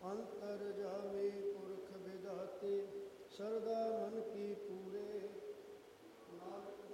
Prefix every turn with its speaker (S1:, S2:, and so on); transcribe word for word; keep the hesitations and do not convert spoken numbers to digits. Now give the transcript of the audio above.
S1: अंतर जामे पुरख विधाते, सरदा मन की पूरे। नानक